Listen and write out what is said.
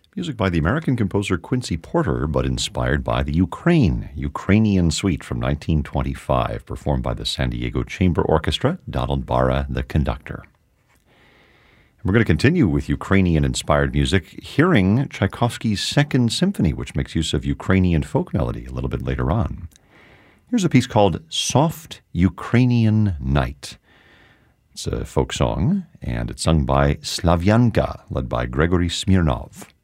Music by the American composer Quincy Porter, but inspired by the Ukrainian Suite from 1925, performed by the San Diego Chamber Orchestra, Donald Barra, the conductor. We're going to continue with Ukrainian-inspired music, hearing Tchaikovsky's Second Symphony, which makes use of Ukrainian folk melody a little bit later on. Here's a piece called Soft Ukrainian Night. It's a folk song, and it's sung by Slavyanka, led by Gregory Smirnov.